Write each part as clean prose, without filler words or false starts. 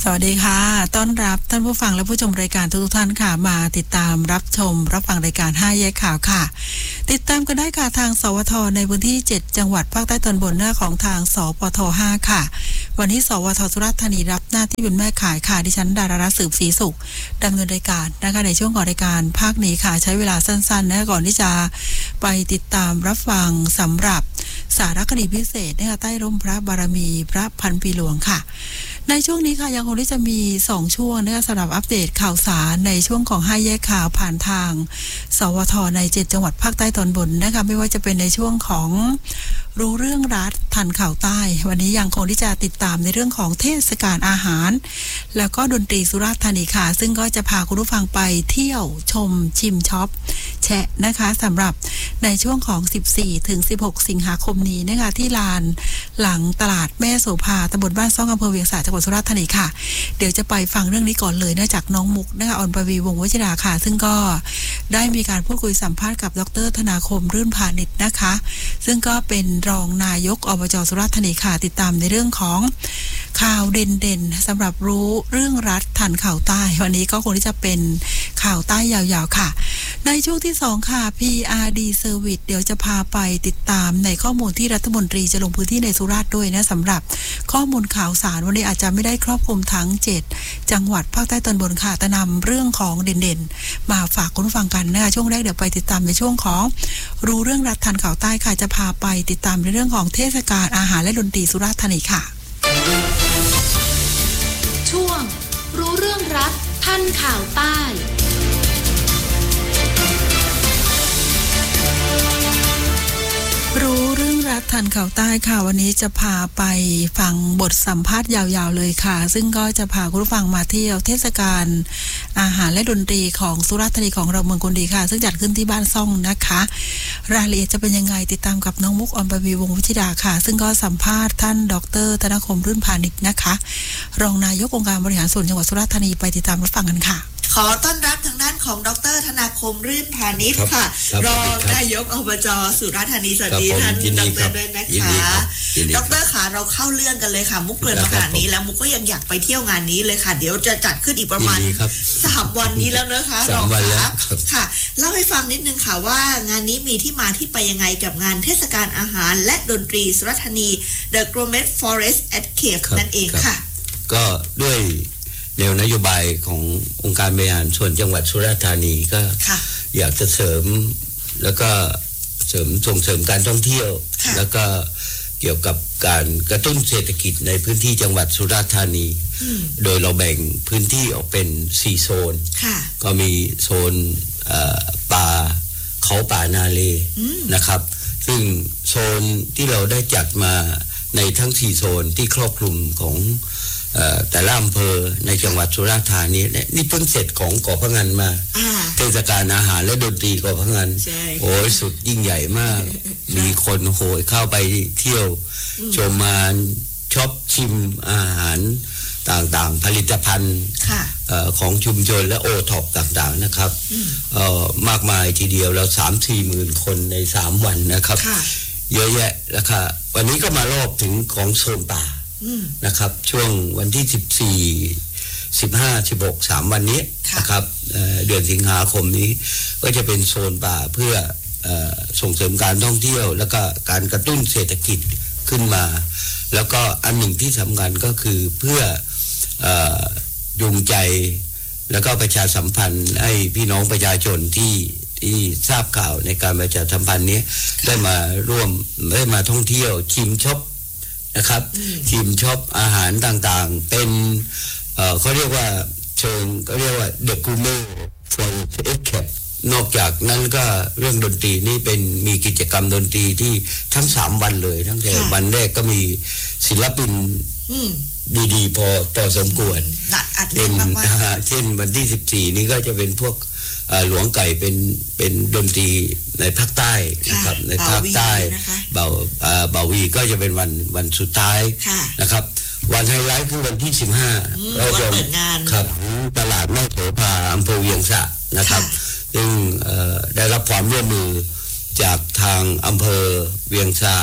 วัสดีค่ะต้อนรับท่านผู้ฟังและผู้ชมรายการทุกท่านค่ะมาติดตามรับชมรับฟังรายการ5แยกข่าวค่ะติดตามกันได้ค่ะทางสวทในพื้นที่7จังหวัดภาคใต้ตอนบนหน้าของทางสปท5ค่ะวันนี้สวทสุราษฎร์ธานีรับหน้าที่เป็นแม่ข่ายค่ะดิฉันดารารัตน์สืบศรีสุขดำเนินรายการนะคะในช่วงของรายการภาคนี้ค่ะใช้เวลาสั้นๆนะก่อนที่จะไปติดตามรับฟังสำหรับสารคดีพิเศษนะคะใต้ร่มพระบารมีพระพันปีหลวงค่ะในช่วงนี้ค่ะยังคงที่จะมี2ช่วงนะคะสำหรับอัปเดตข่าวสารในช่วงของ5แยกข่าวผ่านทางสวทใน7จังหวัดภาคใต้ตอนบนนะคะไม่ว่าจะเป็นในช่วงของรู้เรื่องรัฐทันข่าวใต้วันนี้ยังคงที่จะติดตามในเรื่องของเทศกาลอาหารแล้วก็ดนตรีสุราษฎร์ธานีค่ะซึ่งก็จะพาคุณผู้ฟังไปเที่ยวชมชิมช็อปแชะนะคะสำหรับในช่วงของ14ถึง16สิงหาคมนี้นะคะที่ลานหลังตลาดแม่โสภาตำบลบ้านซ่องอำเภอเวียงสาจังหวัดสุราษฎร์ธานีค่ะเดี๋ยวจะไปฟังเรื่องนี้ก่อนเลยนะจากน้องมุกนะคะอรปวีวงศ์วชิราค่ะซึ่งก็ได้มีการพูดคุยสัมภาษณ์กับดร.ธนาคมรื่นพาณิชย์นะคะซึ่งก็เป็นรองนายกอบจ.สุราษฎร์ธานีค่ะติดตามในเรื่องของข่าวเด่นๆสำหรับรู้เรื่องรัฐทันข่าวใต้วันนี้ก็คงที่จะเป็นข่าวใต้ยาวๆค่ะในช่วงที่2ค่ะ PRD Service เดี๋ยวจะพาไปติดตามในข้อมูลที่รัฐมนตรีจะลงพื้นที่ในสุราษฎร์ด้วยนะสำหรับข้อมูลข่าวสารวันนี้อาจจะไม่ได้ครอบคลุมทั้ง7จังหวัดภาคใต้ตอนบนค่ะแต่นำเรื่องของเด่นๆมาฝากคุณผู้ฟังกันนะคะช่วงแรกเดี๋ยวไปติดตามในช่วงของรู้เรื่องรัฐทันข่าวใต้ค่ะจะพาไปติดตามในเรื่องของเทศกาลอาหารและดนตรีสุราษฎร์ธานีค่ะช่วงรู้เรื่องรัฐทันข่าวใต้รู้เรื่องรัฐทันข่าวใต้ค่ะวันนี้จะพาไปฟังบทสัมภาษณ์ยาวๆเลยค่ะซึ่งก็จะพาคุณผู้ฟังมาเที่ยวเทศกาลอาหารและดนตรีของสุราษฎร์ธานีของเราเมืองคนดีค่ะซึ่งจัดขึ้นที่บ้านซ่องนะคะรายละเอียดจะเป็นยังไงติดตามกับน้องมุกอรปวีวงศ์วชิราค่ะซึ่งก็สัมภาษณ์ท่านดร.ธนคมรื่นพาณิชย์นะคะรองนายกองค์การบริหารส่วนจังหวัดสุราษฎร์ธานีไปติดตามรับฟังกันค่ะขอต้อนรับทางด้านของดร.ธนาคมรื่นพาณิชย์ค่ะรองนายกอบจ.สุราษฎร์ธานีสวัสดีท่านดร.ด้วยนะคะดร.ค่ะเราเข้าเรื่องกันเลยค่ะมุกเกินมาขนาดนี้แล้วมุกก็ยังอยากไปเที่ยวงานนี้เลยค่ะเดี๋ยวจะจัดขึ้นอีกประมาณ3วันนี้แล้วนะคะรองครับค่ะเล่าให้ฟังนิดนึงค่ะว่างานนี้มีที่มาที่ไปยังไงกับงานเทศกาลอาหารและดนตรีสุราษฎร์ธานี The Gourmet Forest at Cave นั่นเองค่ะก็ด้วยแนวนโยบายขององค์การบริหารส่วนจังหวัดสุราษฎร์ธานีก็อยากจะเสริมแล้วก็ส่งเสริมการท่องเที่ยวแล้วก็เกี่ยวกับการกระตุ้นเศรษฐกิจในพื้นที่จังหวัดสุราษฎร์ธานีโดยเราแบ่งพื้นที่ออกเป็น4โซนก็มีโซนป่าเขาป่านาเลนะครับซึ่งโซนที่เราได้จัดมาในทั้ง4โซนที่ครอบคลุมของแต่ละอำเภอในจังหวัดสุราษฎร์ธานีนี่เพิ่งเสร็จของเกาะพะงันมาเทศกาลอาหารและดนตรีเกาะพะงันโอ้ยสุดยิ่งใหญ่มากมีคนโหยเข้าไปเที่ยวชมมาช็อปชิมอาหารต่างๆผลิตภัณฑ์ของชุมชนและโอท็อปต่างๆนะครับมากมายทีเดียวเรา 3-4 หมื่นคนใน3วันนะครับเยอะแยะแล้วค่ะวันนี้ก็มารอบถึงของโซนป่านะครับช่วงวันที่14 15 16 3วันนี้นะครับเดือนสิงหาคมนี้ก็จะเป็นโซนป่าเพื่อส่งเสริมการท่องเที่ยวแล้วก็การกระตุ้นเศรษฐกิจขึ้นมาแล้วก็อันหนึ่งที่สำคัญก็คือเพื่อจูงใจแล้วก็ประชาสัมพันธ์ให้พี่น้องประชาชนที่ทราบข่าวในการประชาสัมพันธ์นี้ได้มาร่วมได้มาท่องเที่ยวชิมช็อปนะครับชิมช็อปอาหารต่างๆเป็นเขาเรียกว่าเชิงก็เรียกว่า The Gourmet Forest at Cave นอกจากนั้นก็เรื่องดนตรีนี่เป็นมีกิจกรรมดนตรีที่ทั้ง3วันเลยทั้งแต่วันแรกก็มีศิลปินดีๆพอสมควรเป็นเช่นวันที่14นี้ก็จะเป็นพวกหลวงไก่เป็นดนตรีในภาคใต้นะครับในภาคใต้เบาวีก็จะเป็นวันสุดท้ายนะครับวันไฮไลท์คือวันที่15เราจะครับตลาดแม่โสภาอำเภอเวียงสะนะครับซึ่งได้รับความร่วมมือจากทางอำเภอเวียงสะ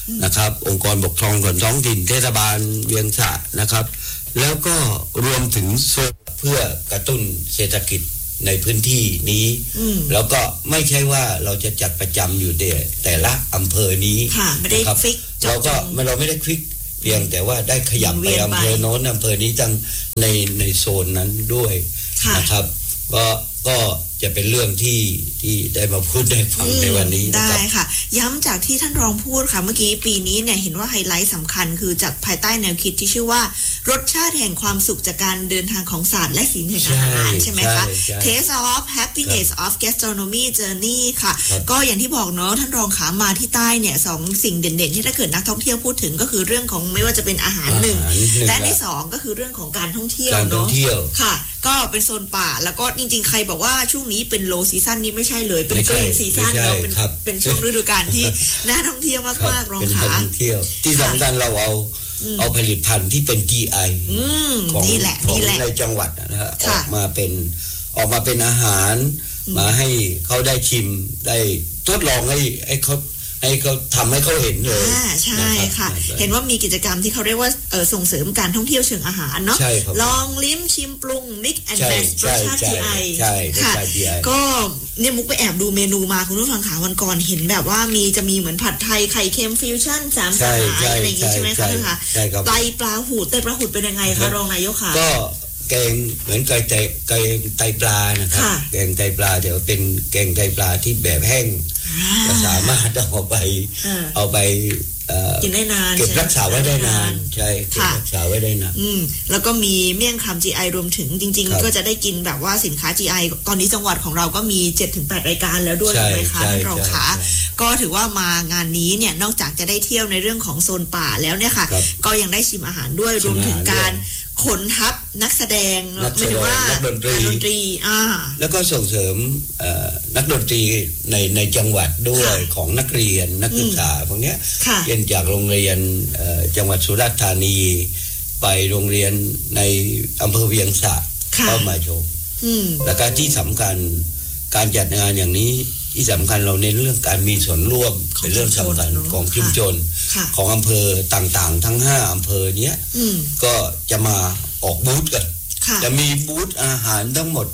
นะครับองค์กรปกครองส่วนท้องถิ่นเทศบาลเวียงสะนะครับแล้วก็รวมถึงเพื่อกระตุ้นเศรษฐกิจในพื้นที่นี้แล้วก็ไม่ใช่ว่าเราจะจัดประจำอยู่แต่ละอำเภอนี้นะครับเราไม่ได้ฟิกเพียงแต่ว่าได้ขยับไปอำเภอโน้นอำเภอนี้ตั้งในโซนนั้นด้วยนะครับก็จะเป็นเรื่องที่ได้มาพูดได้ฟังในวันนี้ได้ค่ะย้ำจากที่ท่านรองพูดค่ะเมื่อกี้ปีนี้เนี่ยเห็นว่าไฮไลท์สำคัญคือจากภายใต้แนวคิดที่ชื่อว่ารสชาติแห่งความสุขจากการเดินทางของศาสตร์และศิลป์แห่งอาหารใช่ไหมคะ Taste of Happiness of Gastronomy Journey ค่ะก็อย่างที่บอกเนาะท่านรองขามาที่ใต้เนี่ยสองสิ่งเด่นๆที่ถ้าเกิดนักท่องเที่ยวพูดถึงก็คือเรื่องของไม่ว่าจะเป็นอาหารหนึ่งและในสองก็คือเรื่องของการท่องเที่ยวเนาะค่ะก็เป็นโซนป่าแล้วก็จริงๆใครบอกว่าช่วงนี้เป็นโลซีซั่นนี้ไม่ใช่เลยเป็นเกรนซีซั่นเนาะเป็นช่วงฤดูกาลที่น่าท่องเที่ยวมากๆรองขาท่องเที่ยวที่สำคัญเราเอาผลิตภัณฑ์ที่เป็น GI ของในจังหวัดนะฮะออกมาเป็นอาหารมาให้เขาได้ชิมได้ทดลองให้เขาทำให้เขาเห็นเลยใช่ค่ะเห็นว่ามีกิจกรรมที่เขาเรียกว่าส่งเสริมการท่องเที่ยวเชิงอาหารเนาะลองลิ้มชิมปรุง Mix and Match รสชาติ GI ค่ะก็เนี่ยมุกไปแอบดูเมนูมาคุณผู้ฟังขาวันก่อนเห็นแบบว่าจะมีเหมือนผัดไทยไข่เค็มฟิวชั่น3สาขาอะไรอย่างงี้ใช่ไหมคะท่านคะไตปลาหูดเป็นยังไงคะรองนายกคะก็แกงเหมือนไตปลานะครับแกงไตปลาเดี๋ยวเป็นแกงไตปลาที่แบบแห้งก็สามารถเอาไปกินได้นานเก็บรักษาไว้ได้นานใช่เก็บรักษาไว้ได้นานแล้วก็มีเมี่ยงคำ GI รวมถึงจริงๆก็จะได้กินแบบว่าสินค้า GI ตอนนี้จังหวัดของเราก็มี 7-8 รายการแล้วด้วยใช่ไหมคะเราขาก็ถือว่ามางานนี้เนี่ยนอกจากจะได้เที่ยวในเรื่องของโซนป่าแล้วเนี่ยค่ะก็ยังได้ชิมอาหารด้วยรวมถึงการขนทัพนักแสดงหมายถึงว่านักดนตรีแล้วก็ส่งเสริมนักดนตรีในจังหวัดด้วยของนักเรียนนักศึกษาพวกนี้เรียนจากโรงเรียนจังหวัดสุราษฎร์ธานีไปโรงเรียนในอำเภอเวียงสะก็มาชมและการที่สำคัญการจัดงานอย่างนี้ที่สำคัญเราในเรื่องการมีส่วนร่วมเป็นเรื่องสำคัญของชุมชนของอำเภอต่างๆทั้ง5อำเภอเนี้ยก็จะมาออกบูธกันจะมีบูธอาหารทั้งหมด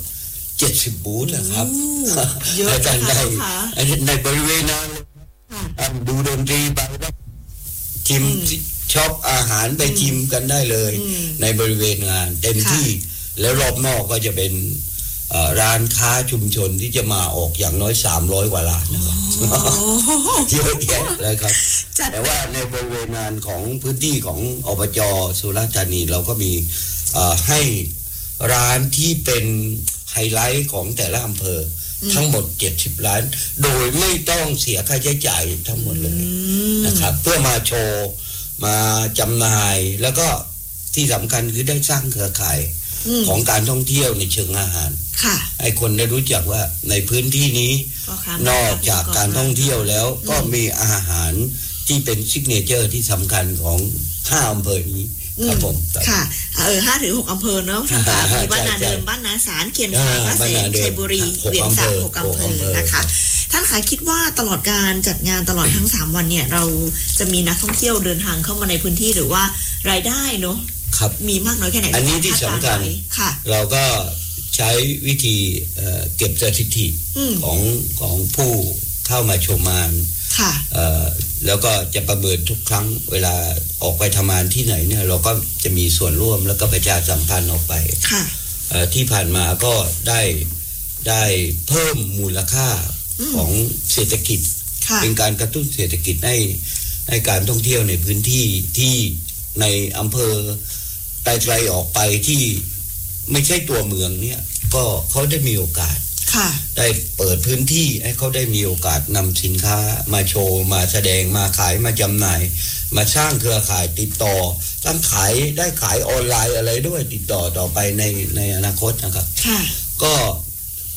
70บูธนะครับในการในบริเวณนั้นดูดนตรีไปชิมช็อปอาหารไปชิมกันได้เลยในบริเวณงานเต็มที่แล้วรอบนอกก็จะเป็นร้านค้าชุมชนที่จะมาออกอย่างน้อย300กว่าร้านนะครับเยอะแยะเลยครับแต่ว่าในบริเวณงานของพื้นที่ของอบจ.สุราษฎร์ธานีเราก็มีให้ร้านที่เป็นไฮไลท์ของแต่ละอำเภอทั้งหมด70ร้านโดยไม่ต้องเสียค่าใช้จ่ายทั้งหมดเลยนะครับเพื่อมาโชว์มาจำหน่ายแล้วก็ที่สำคัญคือได้สร้างเครือข่ายของการท่องเที่ยวในเชิงอาหารให้คนได้รู้จักว่าในพื้นที่นี้นอกจากการท่องเที่ยวแล้วก็มีอาหารที่เป็นซิกเนเจอร์ที่สำคัญของ5อำเภอนี้ครับผมค่ะ5 ถึง 6อำเภอเนาะมีบ้านนาเดิมบ้านนาสารเขียนขายพระเสนชัยบุรีเวียงสะ6อำเภอนะคะท่านคะคิดว่าตลอดการจัดงานตลอดทั้ง3วันเนี่ยเราจะมีนักท่องเที่ยวเดินทางเข้ามาในพื้นที่หรือว่ารายได้เนาะมีมากน้อยแค่ไหนอันนี้ที่สำคัญเราก็ใช้วิธีเก็บสถิติของผู้เข้ามาชมงานแล้วก็จะประเมินทุกครั้งเวลาออกไปทำงานที่ไหนเนี่ยเราก็จะมีส่วนร่วมแล้วก็ประชาสัมพันธ์ออกไปที่ผ่านมาก็ได้เพิ่มมูลค่าของเศรษฐกิจเป็นการกระตุ้นเศรษฐกิจให้การท่องเที่ยวในพื้นที่ที่ในอำเภอไกลๆออกไปที่ไม่ใช่ตัวเมืองเนี่ยก็เขาได้มีโอกาสได้เปิดพื้นที่ให้เขาได้มีโอกาสนำสินค้ามาโชว์มาแสดงมาขายมาจำหน่ายมาสร้างเครือข่ายติดต่อตั้งขายออนไลน์อะไรด้วยติดต่อไปในอนาคตนะครับก็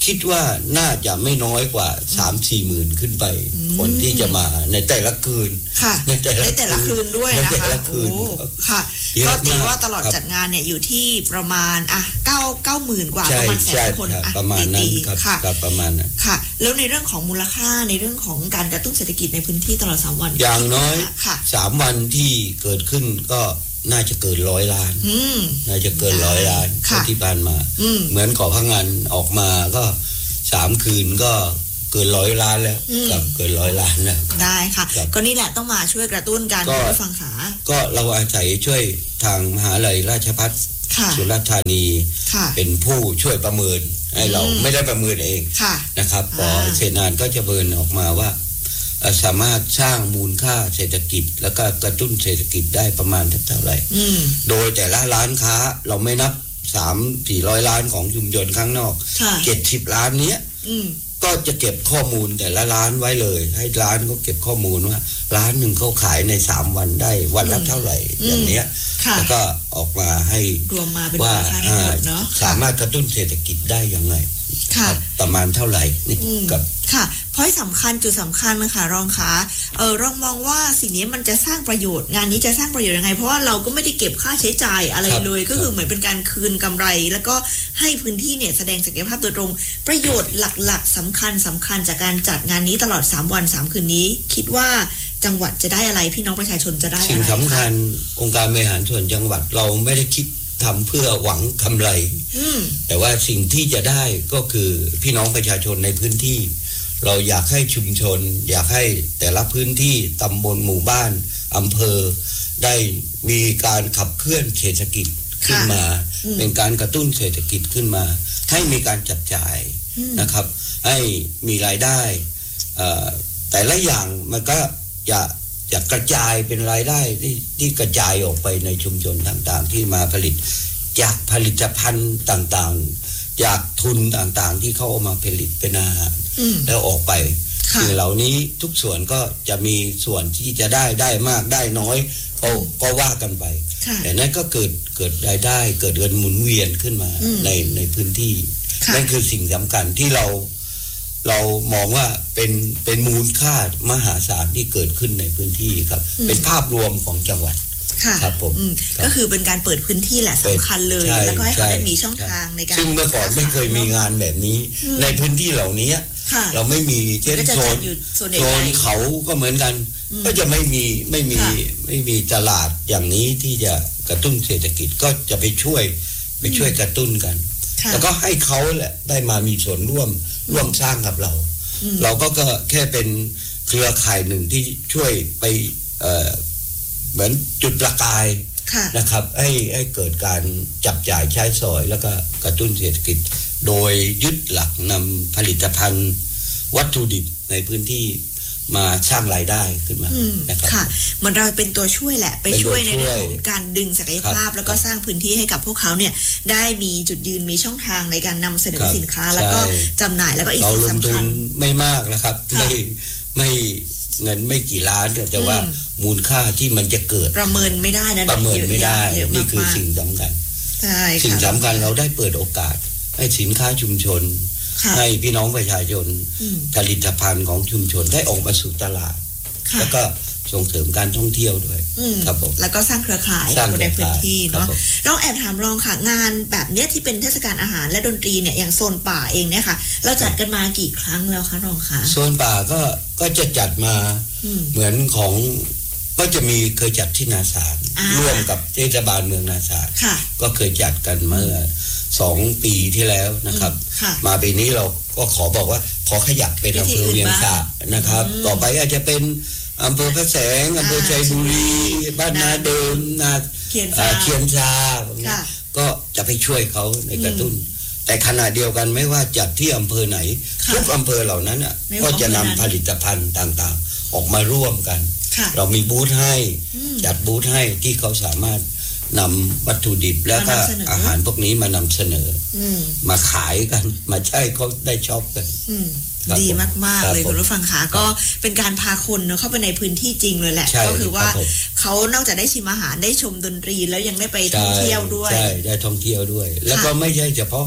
คิดว่าน่าจะไม่น้อยกว่า 3-4 หมื่นขึ้นไปคนที่จะมาในแต่ละคืนในแต่ละคืนด้วยนะคะค่ะก็ตีว่าตลอดจัดงานเนี่ยอยู่ที่ประมาณ9,000 กว่าประมาณ100,000 คนประมาณนั้นครับประมาณนั้นค่ะแล้วในเรื่องของมูลค่าในเรื่องของการกระตุ้นเศรษฐกิจในพื้นที่ตลอด3 วันอย่างน้อย3 วันที่เกิดขึ้นก็น่าจะเกิน100 ล้านน่าจะเกิน100 ล้านที่ผ่านมาเหมือนขอพงันออกมาก็3 คืนก็เกิน100 ล้านแล้วกับเกิน100 ล้านแล้วได้ค่ะก็นี่แหละต้องมาช่วยกระตุ้นการผู้ฟังขาก็เราอาศัยช่วยทางมหาวิทยาลัยราชภัฏสุราษฎร์ธานีเป็นผู้ช่วยประเมินให้เราไม่ได้ประเมินเองนะครับพอเสร็จงานก็จะประเมินออกมาว่าสามารถสร้างมูลค่าเศรษฐกิจแล้วก็กระตุ้นเศรษฐกิจได้ประมาณเท่าไหร่โดยแต่ละร้านค้าเราไม่นับ 300-400 ล้านของชุมชนข้างนอก70 ล้านเนี้ยก็จะเก็บข้อมูลแต่ละร้านไว้เลยให้ร้านเขาเก็บข้อมูลว่าร้านหนึ่งเขาขายใน3 วันได้วันละเท่าไหร่อย่างเนี้ยแล้วก็ออกมาให้รวมมาเป็นราคาทั้งหมดเนาะสามารถกระตุ้นเศรษฐกิจได้ยังไงประมาณเท่าไหร่นี่กับค่ะเพราะสำคัญจุดสำคัญนะคะรองคะรองมองว่าสิ่งนี้มันจะสร้างประโยชน์งานนี้จะสร้างประโยชน์ยังไงเพราะว่าเราก็ไม่ได้เก็บค่าใช้จ่ายอะไรเลยก็คือเหมือนเป็นการคืนกำไรแล้วก็ให้พื้นที่เนี่ยแสดงศักยภาพโดยตรงประโยชน์หลักๆสำคัญจากการจัดงานนี้ตลอด3 วัน 3 คืนนี้คิดว่าจังหวัดจะได้อะไรพี่น้องประชาชนจะได้อะไรสิ่งสำคัญองค์การบริหารส่วนจังหวัดเราไม่ได้คิดทำเพื่อหวังกำไรแต่ว่าสิ่งที่จะได้ก็คือพี่น้องประชาชนในพื้นที่เราอยากให้ชุมชนอยากให้แต่ละพื้นที่ตำบลหมู่บ้านอำเภอได้มีการขับเคลื่อนเศรษฐกิจขึ้นมาเป็นการกระตุ้นเศรษฐกิจขึ้นมาให้มีการจับจ่ายนะครับให้มีรายได้แต่ละอย่างมันก็จะกระจายเป็นรายได้ที่กระจายออกไปในชุมชนต่างๆที่มาผลิตจากผลิตภัณฑ์ต่างๆจากทุนต่างๆที่เขาเอามาผลิตเป็นอาหารแล้วออกไปสิ่งเหล่านี้ทุกส่วนก็จะมีส่วนที่จะได้มากได้น้อยก็ว่ากันไปแต่นั้นก็เกิดรายได้เกิดเงินหมุนเวียนขึ้นมาในพื้นที่นั่นคือสิ่งสำคัญที่เรามองว่าเป็นมูลค่ามหาศาลที่เกิดขึ้นในพื้นที่ครับเป็นภาพรวมของจังหวัดครับผมก็คือเป็นการเปิดพื้นที่แหละสำคัญเลยแล้วก็ให้เขาได้มีช่องทางในการซึ่งเมื่อก่อนไม่เคยมีงานแบบนี้ในพื้นที่เหล่านี้เราไม่มีเช่นโซนเขาก็เหมือนกันก็จะไม่มีตลาดอย่างนี้ที่จะกระตุ้นเศรษฐกิจก็จะไปช่วยกระตุ้นกันแล้วก็ให้เขาแหละได้มามีส่วนร่วมสร้างกับเราก็แค่เป็นเครือข่ายหนึ่งที่ช่วยไปเหมือนจุดประกายนะครับให้เกิดการจับจ่ายใช้สอยแล้วก็กระตุ้นเศรษฐกิจโดยยึดหลักนำผลิตภัณฑ์วัตถุดิบในพื้นที่มาสร้างรายได้ขึ้นมานะครับค่ะเหมือนเราเป็นตัวช่วยแหละไปช่วยในเรื่องของการดึงศักยภาพแล้วก็สร้างพื้นที่ให้กับพวกเขาเนี่ยได้มีจุดยืนมีช่องทางในการนำเสนอสินค้าแล้วก็จำหน่ายแล้วก็อีกสิ่งสำคัญไม่มากนะครับไม่เงินไม่กี่ล้านแต่ว่ามูลค่าที่มันจะเกิดประเมินไม่ได้นะประเมินไม่ได้นี่คือสิ่งสำคัญสิ่งสำคัญเราได้เปิดโอกาสให้สินค้าชุมชนให้พี่น้องประชาชนผลิตภัณฑ์ของชุมชนได้ออกมาสู่ตลาดแล้วก็ส่งเสริมการท่องเที่ยวด้วยครับผมแล้วก็สร้างเครือข่ายในพื้นที่เนาะเราแอบถามรองค่ะงานแบบเนี้ยที่เป็นเทศกาลอาหารและดนตรีเนี่ยอย่างโซนป่าเองเนี่ยค่ะเราจัดกันมากี่ครั้งแล้วคะรองคะโซนป่าก็จะจัดมาเหมือนของก็จะมีเคยจัดที่นาสารร่วมกับเทศบาลเมืองนาสารก็เคยจัดกันเมื่อ2 ปีที่แล้วนะครับมาปีนี้เราก็ขอบอกว่าขอขยับเป็นอำเภอเวียงสานะครับต่อไปอาจจะเป็นอำเภอพระแสงอำเภอชัยบุรีบ้านนาเดิมนาเคียนชาก็จะไปช่วยเขาในกระตุ้นแต่ขณะเดียวกันไม่ว่าจัดที่อำเภอไหนทุกอำเภอเหล่านั้นก็จะนำผลิตภัณฑ์ต่างๆออกมาร่วมกันเรามีบูธให้จัดบูธให้ที่เขาสามารถนำวัตถุดิบแล้วก็อาหารพวกนี้มานำเสนอมาขายกันมาใช้เขาได้ช็อปกันดีมากๆเลยคุณผู้ฟังคะก็เป็นการพาคนเข้าไปในพื้นที่จริงเลยแหละก็คือว่าเขานอกจากได้ชิมอาหารได้ชมดนตรีแล้วยังได้ไปท่องเที่ยวด้วยใช่ได้ท่องเที่ยวด้วยแล้วก็ไม่ใช่เฉพาะ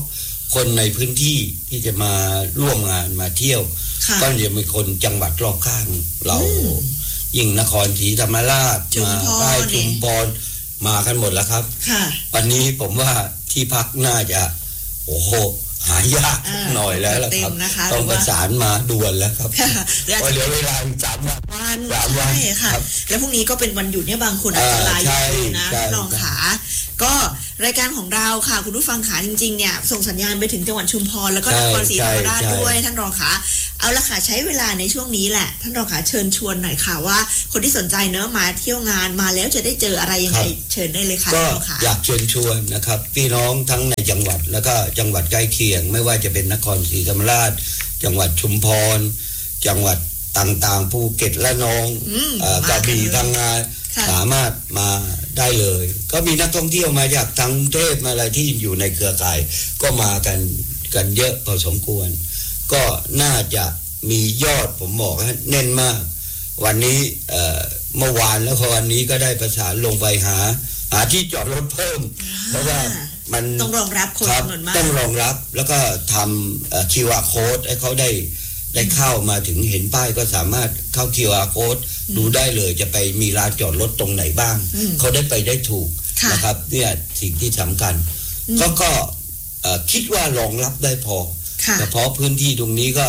คนในพื้นที่ที่จะมาร่วมงานมาเที่ยวก็จะมีคนจังหวัดรอบข้างเรายิ่งนครศรีธรรมราชมาใต้ชุมพรมากันหมดแล้วครับวันนี้ผมว่าที่พักน่าจะโอ้โหหายากหน่อยแล้วล่ะครับต้องประสานมาด่วนแล้วครับเพราะเหลือเวลา3 วันใช่ค่ะแล้วพรุ่งนี้ก็เป็นวันหยุดเนี่ยบางคนอาจจะลาอยู่นะรองขาก็รายการของเราค่ะคุณผู้ฟังขาจริงๆเนี่ยส่งสัญญาณไปถึงจังหวัดชุมพรแล้วก็นครศรีธรรมราชด้วยท่านรองขาเอาละค่ะใช้เวลาในช่วงนี้แหละท่านรองขาเชิญชวนหน่อยค่ะว่าคนที่สนใจเนอะมาเที่ยวงานมาแล้วจะได้เจออะไรยังไงเชิญได้เลยค่ะท่านรองขาอยากเชิญชวนนะครับพี่น้องทั้งในจังหวัดแล้วก็จังหวัดใกล้เคียงไม่ว่าจะเป็นนครศรีธรรมราชจังหวัดชุมพรจังหวัดต่างๆภูเก็ตและนองกระบี่พังงาสามารถมาได้เลยก็มีนักท่องเที่ยวมาจากทั้งกรุงเทพมาอะไรที่อยู่ในเครือข่ายก็มากันเยอะพอสมควรก็น่าจะมียอดผมบอกให้แน่นมากวันนี้เมื่อวานแล้ววันนี้ก็ได้ประสานลงไปหาที่จอดรถเพิ่มเพราะว่ามันต้องรองรับคนจำนวนมากต้องรองรับแล้วก็ทำQR code ให้เขาได้เข้ามาถึงเห็นป้ายก็สามารถเข้า QR code ดูได้เลยจะไปมีลานจอดรถตรงไหนบ้างเขาได้ไปได้ถูกนะครับเนี่ยสิ่งที่สำคัญก็คิดว่ารองรับได้พอเฉพาะพื้นที่ตรงนี้ก็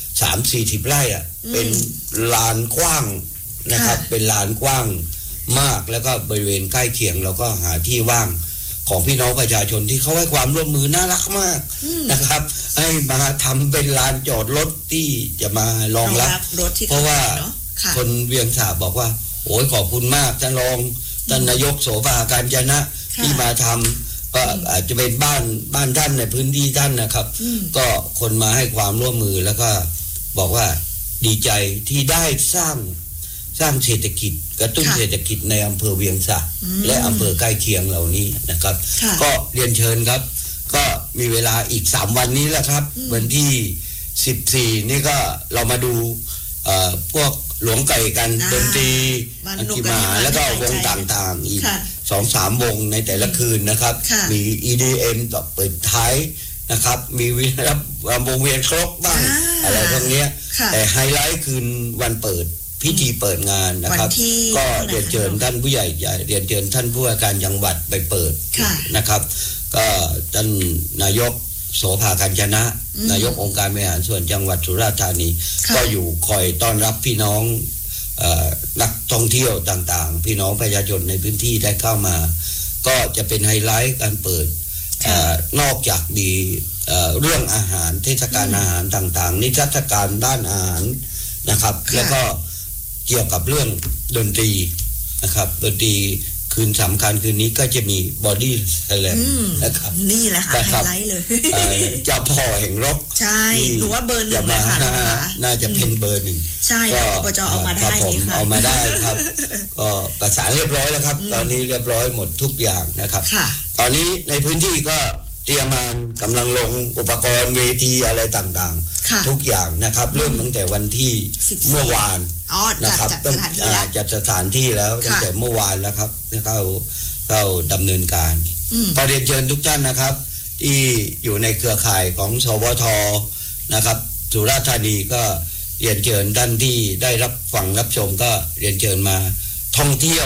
30-40 ไร่อ่ะเป็นลานกว้างนะครับเป็นลานกว้างมากแล้วก็บริเวณใกล้เคียงเราก็หาที่ว่างของพี่น้องประชาชนที่เขาให้ความร่วมมือน่ารักมากนะครับให้มาทำเป็นลานจอดรถที่จะมารองรับเพราะว่าคนเวียงสาบอกว่าโอ้ยขอบคุณมากท่านรองท่านนายกโสภาการจนะที่มาทำก็อาจจะเป็นบ้านท่านในพื้นที่ท่านนะครับก็คนมาให้ความร่วมมือแล้วก็บอกว่าดีใจที่ได้สร้างเศรษฐกิจกระตุ้นเศรษฐกิจในอำเภอเวียงสาและอำเภอใกล้เคียงเหล่านี้นะครับก็เรียนเชิญครับก็มีเวลาอีก3 วันนี้แหละครับวันที่14นี่ก็เรามาดูพวกหลวงไก่กันดนตรีอักิมาแล้วก็วงต่างๆอีก 2-3 วงในแต่ละคืนนะครับมี EDM ต่อเปิดท้ายนะครับมีวงเวียนครกบ้างอะไรพวกนี้แต่ไฮไลท์คืนวันเปิดพิธีเปิดงานนะครับก็เรียนเชิญท่านผู้ใหญ่เรียนเชิญท่านผู้ว่าการจังหวัดไปเปิดนะครับก็ท่านนายกโสภาการจนะนายกองค์การบริหารส่วนจังหวัดสุราษฎร์ธานีก็อยู่คอยต้อนรับพี่น้องนักท่องเที่ยวต่างๆพี่น้องประชาชนในพื้นที่ได้เข้ามาก็จะเป็นไฮไลท์การเปิดนอกจากมีเรื่องอาหารเทศกาลอาหารต่างๆนิทรรศการด้านอาหารนะครับแล้วก็เกี่ยวกับเรื่องดนตรีนะครับดนตรีคืนสำคัญคืนนี้ก็จะมีบอดี้สแลมนะครับนี่แหละค่ะไฮไลท์เลยเจ้าพ่อแห่งร็อกใช่หนูว่าเบอร์ 1เลยค่ะน่าจะเป็นเบอร์ 1 ใช่ก็อบจเอามาได้นี่ค่ะเอามาได้ครับก็ประสานเรียบร้อยแล้วครับตอนนี้เรียบร้อยหมดทุกอย่างนะครับตอนนี้ในพื้นที่ก็เตรียมมากำลังลงอุปกรณ์เวทีอะไรต่างๆทุกอย่างนะครับเริ่มตั้งแต่วันที่เมื่อวานนะครับต้องจัดสถานที่แล้วตั้งแต่เมื่อวานแล้วครับเข้าดำเนินการขอเรียนเชิญทุกท่านนะครับที่อยู่ในเครือข่ายของสวทนะครับสุราษฎร์ธานีก็เรียนเชิญท่านที่ได้รับฟังรับชมก็เรียนเชิญมาท่องเที่ยว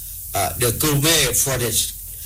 The Gourmet Forest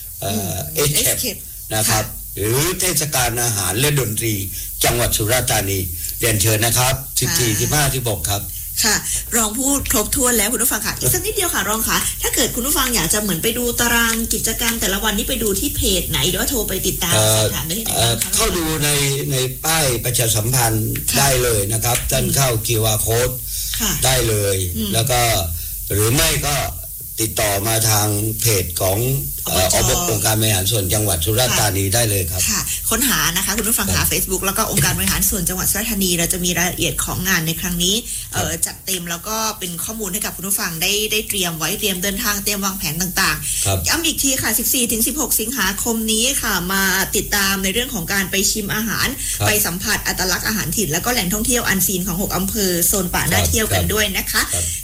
Escape นะครับหรือเทศกาลอาหารและดนตรีจังหวัดสุราษฎร์ธานีเรียนเชิญนะครับ14 15 16ครับค่ะรองพูดครบถ้วนแล้วคุณผู้ฟังค่ะอีกสักนิดเดียวค่ะรองค่ะถ้าเกิดคุณผู้ฟังอยากจะเหมือนไปดูตารางกิจกรรมแต่ละวันนี้ไปดูที่เพจไหนหรือว่าโทรไปติดตามสอบถามได้ที่ไหนบ้างคะเข้าดูในป้ายประชาสัมพันธ์ได้เลยนะครับท่านเข้า QR Code ได้เลยแล้วก็หรือไม่ก็ติดต่อมาทางเพจขององค์การบริหารส่วนจังหวัดสุราษฎร์ธานีได้เลยครับค่ะค้นหานะคะคุณผู้ฟังหา Facebook แล้วก็องค์การบริหารส่วนจังหวัดสุราษฎร์ธานีเราจะมีรายละเอียดของงานในครั้งนี้จัดเต็มแล้วก็เป็นข้อมูลให้กับคุณผู้ฟังได้เตรียมไว้เตรียมเดินทางเตรียมวางแผนต่างๆย้ำอีกทีค่ะ 14-16 สิงหาคมนี้ค่ะมาติดตามในเรื่องของการไปชิมอาหารไปสัมผัสอัตลักษณ์อาหารถิ่นแล้วก็แหล่งท่องเที่ยวอันซีนของ6อำเภอโซนป่าน่าเที่ยวกันด้วยนะคะ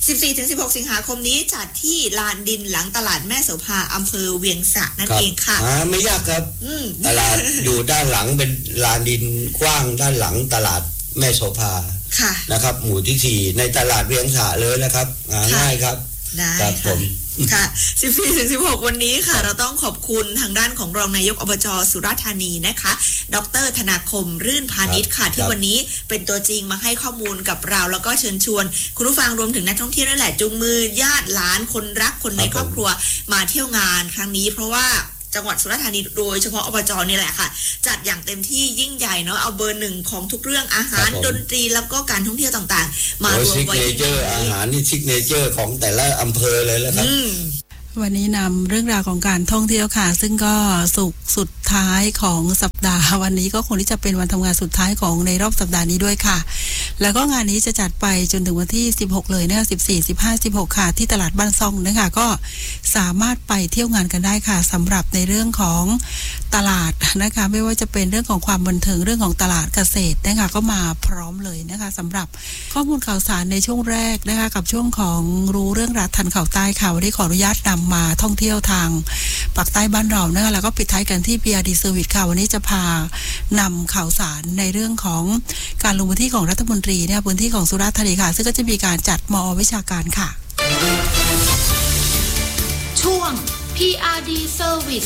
14-16 สิงหาคมนี้จัดที่ลานดินหลังตลาดแม่โสภาอำเภอเวียงสะนั่นเองค่ะไม่ยากครับตลาดอยู่ด้านหลังเป็นลานดินกว้างด้านหลังตลาดแม่โสภานะครับหมู่ที่4ในตลาดเวียงสะเลยนะครับง่ายครับครับผมค่ะ 14-16 วันนี้ค่ะเราต้องขอบคุณทางด้านของรองนายกอบจ.สุราษฎร์ธานีนะคะดร.ธนาคมรื่นพาณิชย์ค่ะที่วันนี้เป็นตัวจริงมาให้ข้อมูลกับเราแล้วก็เชิญชวนคุณผู้ฟังรวมถึงนักท่องเที่ยวนั่นแหละจูงมือญาติหลานคนรักคนในครอบครัวมาเที่ยวงานครั้งนี้เพราะว่าจังหวัดสุราษฎร์ธานีโดยเฉพาะอบจ.นี่แหละค่ะจัดอย่างเต็มที่ยิ่งใหญ่เนาะเอาเบอร์1ของทุกเรื่องอาหารดนตรีแล้วก็การท่องเที่ยวต่างๆมารวมไว้ที่นี่อาหารนี่ซิกเนเจอร์ของแต่ละอำเภอเลยแล้วครับวันนี้นำเรื่องราวของการท่องเที่ยวค่ะซึ่งก็สุดท้ายของสัปดาห์วันนี้ก็คงที่จะเป็นวันทำงานสุดท้ายของในรอบสัปดาห์นี้ด้วยค่ะแล้วก็งานนี้จะจัดไปจนถึงวันที่16เลยนะคะ14 15 16ค่ะที่ตลาดบ้านซ่องนะคะก็สามารถไปเที่ยวงานกันได้ค่ะสำหรับในเรื่องของตลาดนะคะไม่ว่าจะเป็นเรื่องของความบันเทิงเรื่องของตลาดเกษตรนะคะก็มาพร้อมเลยนะคะสำหรับข้อมูลข่าวสารในช่วงแรกนะคะกับช่วงของรู้เรื่องรัฐทันข่าวใต้ค่ะวันนี้ขออนุญาตนำมาท่องเที่ยวทางปากใต้บ้านเรานะคะแล้วก็ปิดท้ายกันที่ PRD Service ค่ะวันนี้จะพานำข่าวสารในเรื่องของการลงพื้นที่ของรัฐมนตรีเนี่ยพื้นที่ของสุราษฎร์ธานีค่ะซึ่งก็จะมีการจัดมอวิชาการค่ะช่วง PRD Service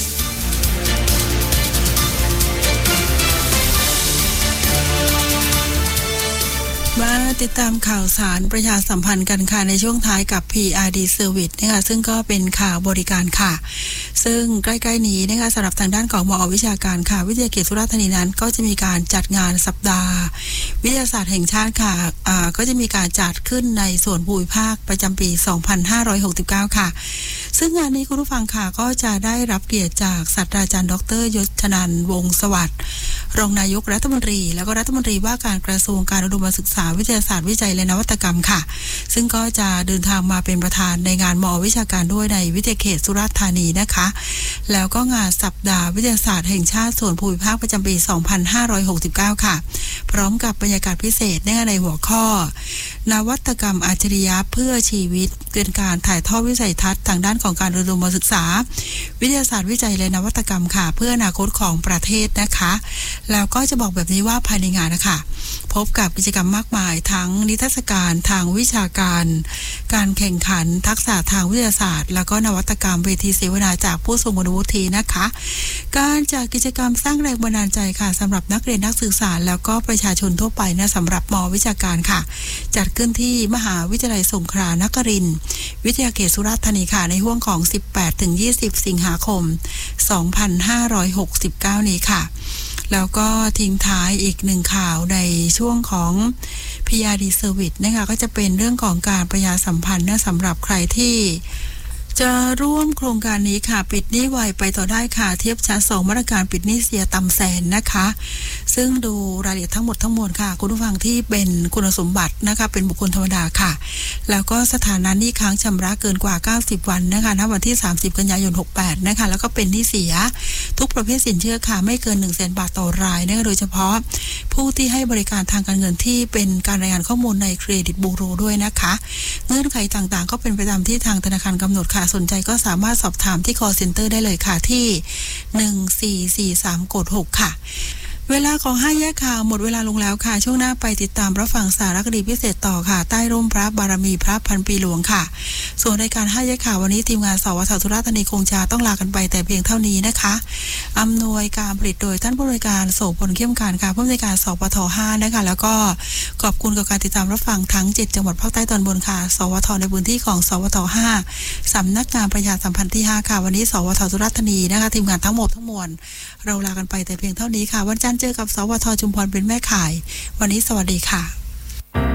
มาติดตามข่าวสารประชาสัมพันธ์กันค่ะในช่วงท้ายกับ PRD Service นะคะซึ่งก็เป็นข่าวบริการค่ะซึ่งใกล้ๆนี้นะคะสำหรับทางด้านของมอวิชาการค่ะวิทยาเขตสุราษฎร์ธานีนั้นก็จะมีการจัดงานสัปดาห์วิทยาศาสตร์แห่งชาติค่ะก็จะมีการจัดขึ้นในส่วนภูมิภาคประจำปี 2569 ค่ะซึ่งงานนี้คุณผู้ฟังค่ะก็จะได้รับเกียรติจากศาสตราจารย์ดร.ยศนันท์วงศ์สวัสดิ์รองนายกรัฐมนตรีแล้วก็รัฐมนตรีว่าการกระทรวงการอุดมศึกษาวิทยาศาสตร์วิจัยและนวัตกรรมค่ะซึ่งก็จะเดินทางมาเป็นประธานในงานมอวิชาการด้วยในวิทยาเขตสุราษฎร์ธานีนะคะแล้วก็งานสัปดาห์วิทยาศาสตร์แห่งชาติส่วนภูมิภาคประจำปี 2569 ค่ะพร้อมกับบรรยากาศพิเศษในหัวข้อนวัตกรรมอัจฉริยะเพื่อชีวิตเป็นการถ่ายทอดวิสัยทัศน์ทางด้านของการอุดมศึกษาวิทยาศาสตร์วิจัยและนวัตกรรมค่ะเพื่ออนาคตของประเทศนะคะแล้วก็จะบอกแบบนี้ว่าภายในงานนะคะพบกับกิจกรรมมากมายทั้งนิทรรศการทางวิชาการการแข่งขันทักษะทางวิทยาศาสตร์แล้วก็นวัตกรรมเวทีเสวนาจากผู้ทรงคุณวุฒินะคะการจัดกิจกรรมสร้างแรงบันดาลใจค่ะสำหรับนักเรียนนักศึกษาแล้วก็ประชาชนทั่วไปนะสำหรับมอวิชาการค่ะจัดขึ้นที่มหาวิทยาลัยสงขลานครินทร์วิทยาเขตสุราษฎร์ธานีค่ะในห้วงของ 18-20 สิงหาคม 2569 นี้ค่ะแล้วก็ทิ้งท้ายอีกหนึ่งข่าวในช่วงของ PRD Service นะคะก็จะเป็นเรื่องของการประชาสัมพันธ์นะสำหรับใครที่จะร่วมโครงการนี้ค่ะปิดหนี้ไวไปต่อได้ค่ะเทียบชั้น2มาตรการปิดหนี้เสียต่ำแสนนะคะซึ่งดูรายละเอียดทั้งหมดค่ะคุณผู้ฟังที่เป็นคุณสมบัตินะคะเป็นบุคคลธรรมดาค่ะแล้วก็สถานะหนี้ค้างชำระเกินกว่า90วันนะคะณวันที่30กันยายน68นะคะแล้วก็เป็นหนี้เสียทุกประเภทสินเชื่อค่ะไม่เกิน 100,000 บาทต่อรายนะคะโดยเฉพาะผู้ที่ให้บริการทางการเงินที่เป็นการรายงานข้อมูลในเครดิตบูโรด้วยนะคะเงื่อนไขต่างๆก็เป็นไปตามที่ทางธนาคารกำหนดค่ะสนใจก็สามารถสอบถามที่ call center ได้เลยค่ะที่1443กด6ค่ะเวลาของ5แยกข่าวหมดเวลาลงแล้วค่ะช่วงหน้าไปติดตามรับฟังสารคดีพิเศษต่อค่ะใต้ร่มพระบารมีพระพันปีหลวงค่ะส่วนรายการ5แยกข่าววันนี้ทีมงานสวท.สุราษฎร์ธานีคงจะต้องลากันไปแต่เพียงเท่านี้นะคะอำนวยการผลิตโดยท่านผู้อำนวยการโสพลเข้มการค่ะผู้อำนวยการสวท5นะคะแล้วก็ขอบคุณกับการติดตามรับฟังทั้ง7จังหวัดภาคใต้ตอนบนค่ะสวท.ในพื้นที่ของสวท5สำนักงานประชาสัมพันธ์ที่5ค่ะวันนี้สวท.สุราษฎร์ธานีนะคะทีมงานทั้งหมดทั้งมวลเราลากันไปแต่เพียงเท่านี้ค่ะวันจันทร์เจอกับสวท.ชุมพรเป็นแม่ข่ายวันนี้สวัสดีค่ะ